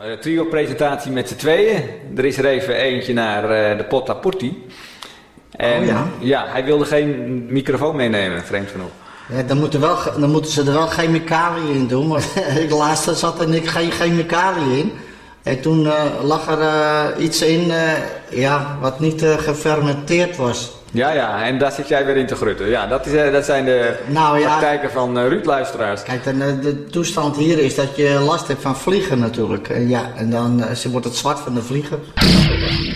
Trio-presentatie met z'n tweeën. Er is er even eentje naar de Porta Porti. En ja, hij wilde geen microfoon meenemen, vreemd genoeg. Ja, dan moeten ze er wel chemicaliën in doen, maar laatst zat er geen chemicaliën in. En toen lag er iets in wat niet gefermenteerd was. Ja, en daar zit jij weer in te grutten. Ja, dat zijn de praktijken van Ruud-luisteraars. Kijk, de toestand hier is dat je last hebt van vliegen natuurlijk. En dan wordt het zwart van de vliegen.